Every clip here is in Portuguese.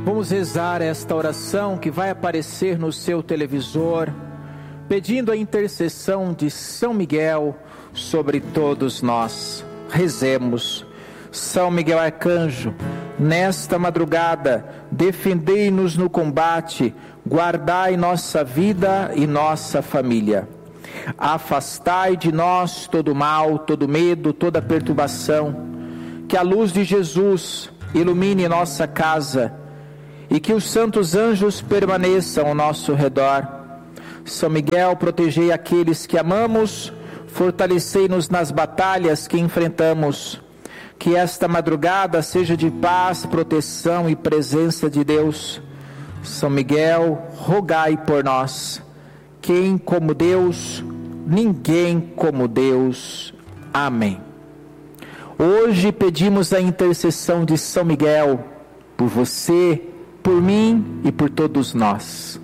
Vamos rezar esta oração que vai aparecer no seu televisor, pedindo a intercessão de São Miguel sobre todos nós. Rezemos. São Miguel Arcanjo, nesta madrugada, defendei-nos no combate, guardai nossa vida e nossa família. Afastai de nós todo mal, todo medo, toda perturbação. Que a luz de Jesus ilumine nossa casa e que os santos anjos permaneçam ao nosso redor. São Miguel, protegei aqueles que amamos, fortalecei-nos nas batalhas que enfrentamos. Que esta madrugada seja de paz, proteção e presença de Deus. São Miguel, rogai por nós. Quem como Deus? Ninguém como Deus. Amém. Hoje pedimos a intercessão de São Miguel por você, por mim e por todos nós.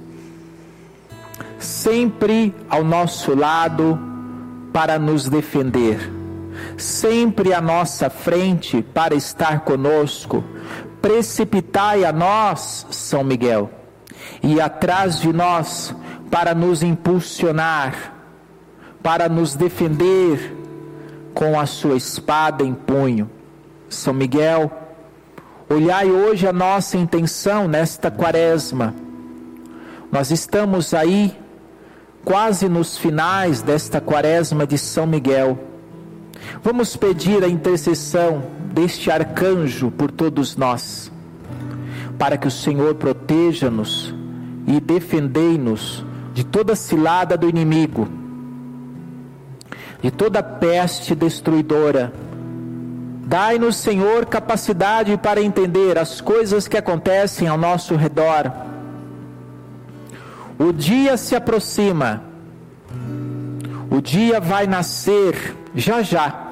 Sempre ao nosso lado para nos defender, sempre à nossa frente para estar conosco. Precipitai a nós, São Miguel, e atrás de nós para nos impulsionar, para nos defender com a sua espada em punho. São Miguel, olhai hoje a nossa intenção nesta quaresma. Nós estamos aí quase nos finais desta quaresma de São Miguel. Vamos pedir a intercessão deste arcanjo por todos nós, para que o Senhor proteja-nos e defendei-nos de toda cilada do inimigo, de toda peste destruidora. Dai-nos, Senhor, capacidade para entender as coisas que acontecem ao nosso redor. O dia se aproxima, o dia vai nascer já já.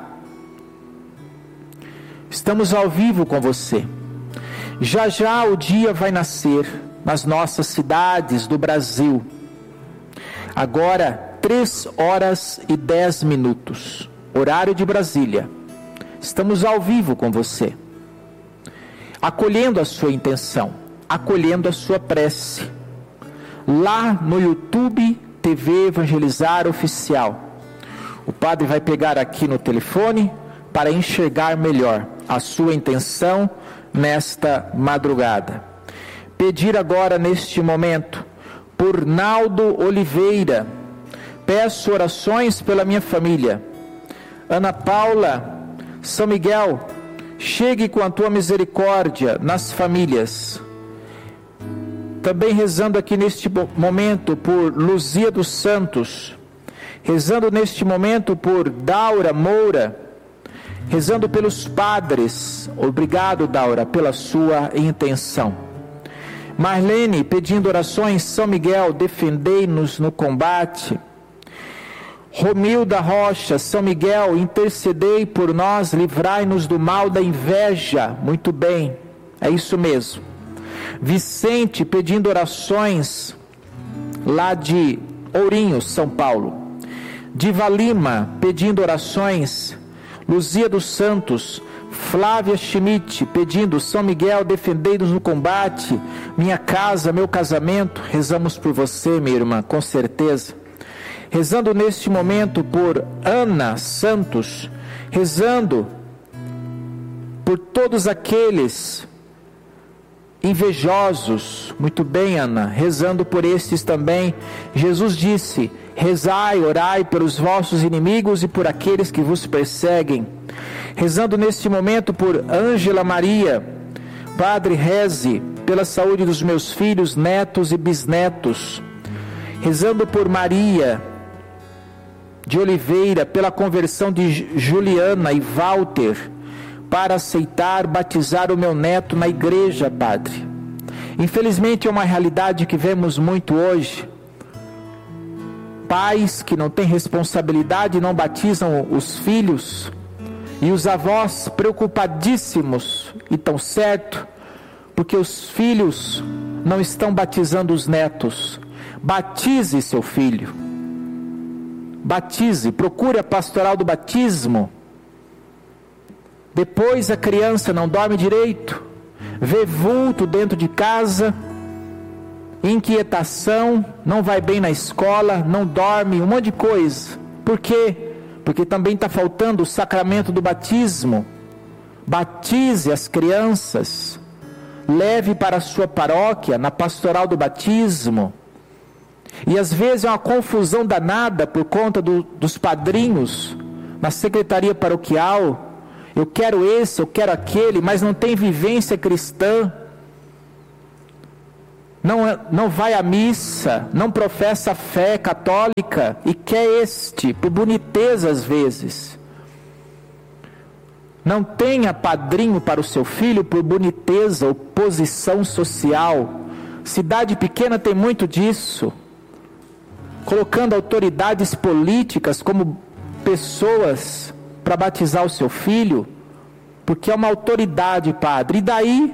Estamos ao vivo com você. Já já o dia vai nascer nas nossas cidades do Brasil. Agora 3h10, horário de Brasília. Estamos ao vivo com você, acolhendo a sua intenção, acolhendo a sua prece. Lá no YouTube TV Evangelizar Oficial, o padre vai pegar aqui no telefone para enxergar melhor a sua intenção nesta madrugada. Pedir agora neste momento por Naldo Oliveira. Peço orações pela minha família. Ana Paula, São Miguel, chegue com a tua misericórdia nas famílias. Também rezando aqui neste momento por Luzia dos Santos, rezando neste momento por Daura Moura, rezando pelos padres. Obrigado, Daura, pela sua intenção. Marlene, pedindo orações. São Miguel, defendei-nos no combate. Romilda Rocha, São Miguel, intercedei por nós, livrai-nos do mal da inveja. Muito bem, é isso mesmo. Vicente, pedindo orações, lá de Ourinhos, São Paulo. Diva Lima, pedindo orações. Luzia dos Santos. Flávia Schmidt, pedindo: São Miguel, defendei-nos no combate. Minha casa, meu casamento. Rezamos por você, minha irmã, com certeza. Rezando neste momento por Ana Santos, rezando por todos aqueles invejosos. Muito bem, Ana, rezando por estes também. Jesus disse: rezai, orai pelos vossos inimigos e por aqueles que vos perseguem. Rezando neste momento por Ângela Maria. Padre, reze pela saúde dos meus filhos, netos e bisnetos. Rezando por Maria de Oliveira, pela conversão de Juliana e Walter, para aceitar, batizar o meu neto na igreja, Padre. Infelizmente é uma realidade que vemos muito hoje. Pais que não têm responsabilidade não batizam os filhos, e os avós preocupadíssimos, e tão certo, porque os filhos não estão batizando os netos. Batize seu filho. Batize, procure a pastoral do batismo. Depois a criança não dorme direito, vê vulto dentro de casa, inquietação, não vai bem na escola, não dorme, um monte de coisa. Por quê? Porque também está faltando o sacramento do batismo. Batize as crianças, leve para a sua paróquia, na pastoral do batismo. E às vezes é uma confusão danada por conta dos padrinhos, na secretaria paroquial. Eu quero esse, eu quero aquele, mas não tem vivência cristã. Não vai à missa, não professa a fé católica e quer este, por boniteza às vezes. Não tenha padrinho para o seu filho por boniteza ou posição social. Cidade pequena tem muito disso. Colocando autoridades políticas como pessoas para batizar o seu filho, porque é uma autoridade, padre. E daí,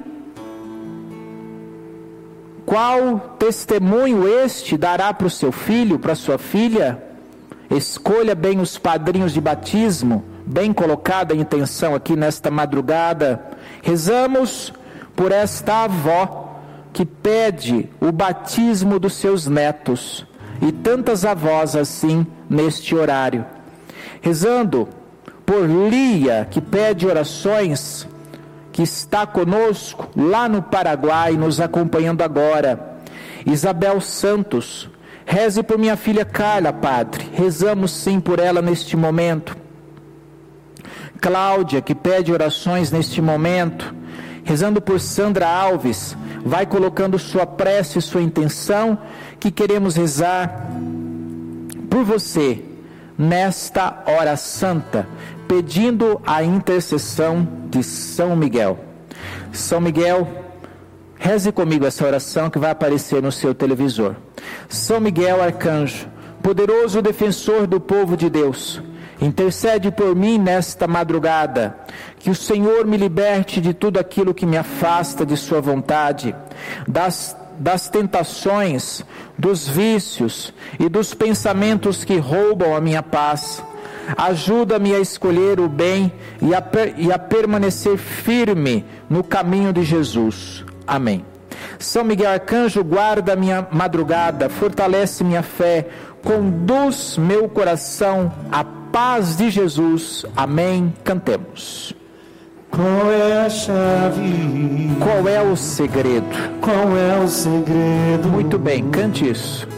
qual testemunho este dará para o seu filho, para a sua filha? Escolha bem os padrinhos de batismo, bem colocada a intenção aqui nesta madrugada. Rezamos por esta avó que pede o batismo dos seus netos, e tantas avós assim neste horário. Rezando por Lia, que pede orações, que está conosco lá no Paraguai, nos acompanhando agora. Isabel Santos, reze por minha filha Carla, padre. Rezamos sim por ela neste momento. Cláudia, que pede orações neste momento. Rezando por Sandra Alves, vai colocando sua prece, sua intenção, que queremos rezar por você nesta hora santa, pedindo a intercessão de São Miguel. São Miguel, reze comigo essa oração que vai aparecer no seu televisor. São Miguel, arcanjo, poderoso defensor do povo de Deus, intercede por mim nesta madrugada, que o Senhor me liberte de tudo aquilo que me afasta de sua vontade, das tentações, dos vícios e dos pensamentos que roubam a minha paz. Ajuda-me a escolher o bem e a permanecer firme no caminho de Jesus. Amém. São Miguel Arcanjo, guarda minha madrugada, fortalece minha fé, conduz meu coração à paz de Jesus. Amém. Cantemos. Qual é a chave? Qual é o segredo? Qual é o segredo? Muito bem, cante isso.